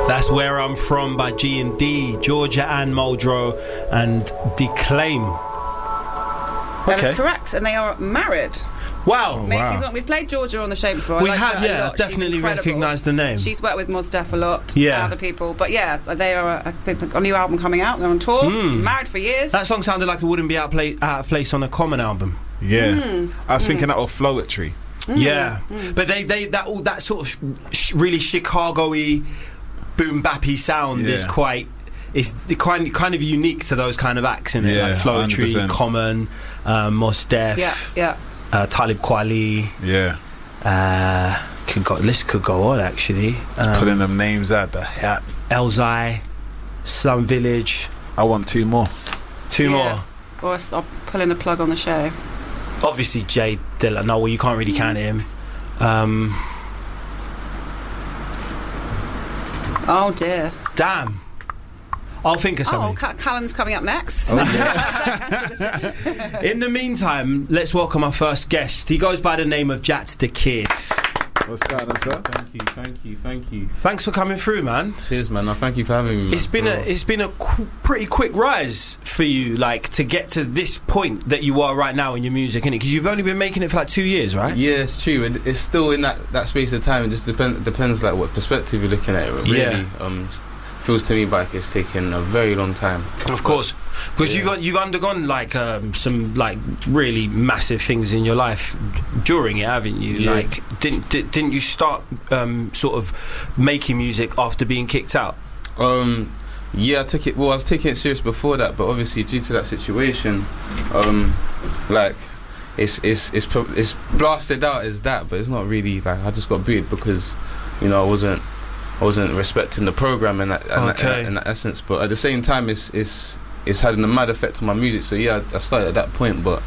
That's Where I'm From by G&D, Georgia Ann Muldrow and Declaim. That is correct, and they are married. Wow. We've played Georgia on the show before. We have, yeah, definitely recognised the name. She's worked with Mos Def a lot, yeah. Other people. But yeah, they are a new album coming out. They're on tour, married for years. That song sounded like it wouldn't be out of place on a Common album. Yeah. I was thinking that of Flowetry. Yeah. But that sort of really Chicago-y, boom-bappy sound is quite... It's kind of unique to those kind of acts, isn't it? Like Flowetry, 100%. Common, Mos Def, Talib Kweli. Yeah. List could go on, actually. Pulling them names out the hat. Elzai, Slum Village. I want two more. Two more. Or I'll pull in the plug on the show. Obviously, Jay Dilla. No, well, you can't really count him. Oh dear. Damn. I'll think of something. Callan's coming up next. In the meantime, let's welcome our first guest. He goes by the name of Jats the Kid. What's going on, sir? Thank you. Thanks for coming through, man. Cheers, man. No, thank you for having me, man. It's been a pretty quick rise for you, like, to get to this point that you are right now in your music, innit? Because you've only been making it for like 2 years, right? Yeah, it's true. And it's still in that space of time. It just depends like what perspective you're looking at it. Really, feels to me like it's taken a very long time. Of course, because you've undergone like some like really massive things in your life during it, haven't you? Yeah. Like, didn't you start sort of making music after being kicked out? Yeah, I took it. Well, I was taking it serious before that, but obviously due to that situation, like it's blasted out as that, but it's not really. Like, I just got booted because, you know, I wasn't respecting the program in that essence. But at the same time, it's having a mad effect on my music. So yeah, I started at that point, but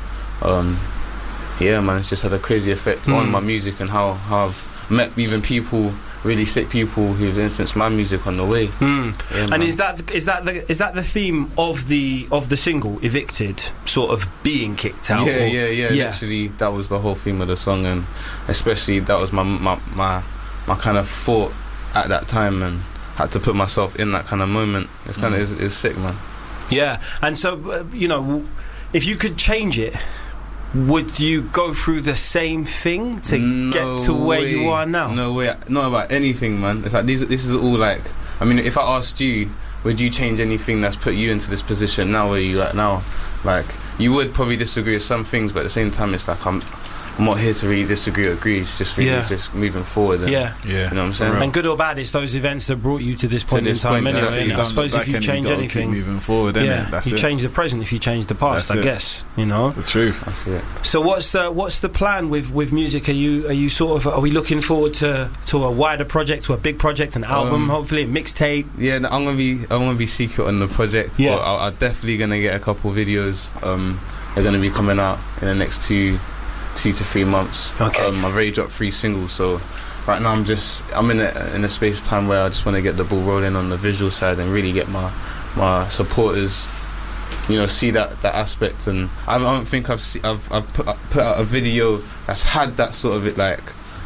yeah, man, it's just had a crazy effect on my music and how I've met even people, really sick people who've influenced my music on the way. Yeah, and is that the theme of the single Evicted, sort of being kicked out? Yeah. Literally, that was the whole theme of the song, and especially that was my kind of thought at that time, and had to put myself in that kind of moment. It's kind of it's sick, man. Yeah, and so you know, if you could change it, would you go through the same thing to get to where you are now? No way, not about anything, man. It's like this is all like. I mean, if I asked you, would you change anything that's put you into this position now where you at now? Like, you would probably disagree with some things, but at the same time, it's like I'm not here to really disagree or agree. It's just really just moving forward. And, you know what I'm saying? And good or bad, it's those events that brought you to this point in time. Anyway, I suppose if you change anything, keep moving forward. That's you change the present if you change the past. I guess, you know, the truth. That's it. So what's the plan with music? Are you sort of, are we looking forward to a wider project, to a big project, an album, hopefully a mixtape? Yeah, I'm gonna be secret on the project. Yeah, but I'm definitely gonna get a couple of videos. They're gonna be coming out in the next 2 to 3 months. Okay. I've already dropped 3 singles, so right now I'm in a space of time where I just want to get the ball rolling on the visual side and really get my supporters, you know, see that aspect. And I don't think I've put out a video that's had that sort of that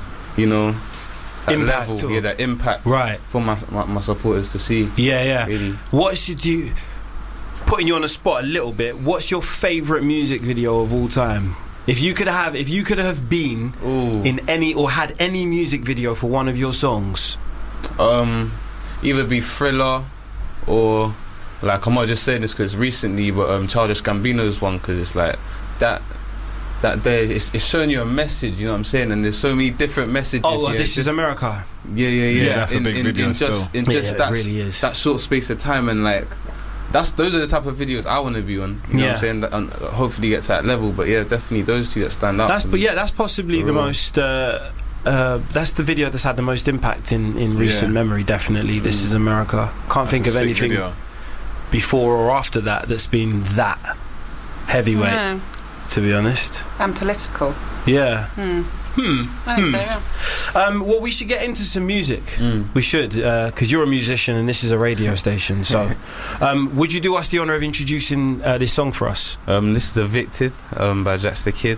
impact level, that impact, right, for my supporters to see. Yeah. Really. Putting you on the spot a little bit, what's your favourite music video of all time? If you could have been in any or had any music video for one of your songs, either be Thriller or, like, I'm not just saying this because it's recently, but Childish Gambino's one, because it's like that day it's showing you a message, you know what I'm saying, and there's so many different messages. This is America. Yeah. That's a big video. That short space of time, and like. Those are the type of videos I want to be on. You know what I'm saying? And hopefully get to that level. But yeah, definitely those two that stand out. That's possibly the most. That's the video that's had the most impact in recent memory. Definitely, This Is America. Can't think of anything before or after that's been that heavyweight. To be honest. And political. Yeah. I think so, yeah. Well, we should get into some music. We should, because you're a musician and this is a radio station. So, would you do us the honour of introducing this song for us? This is Evicted by Jats the Kid.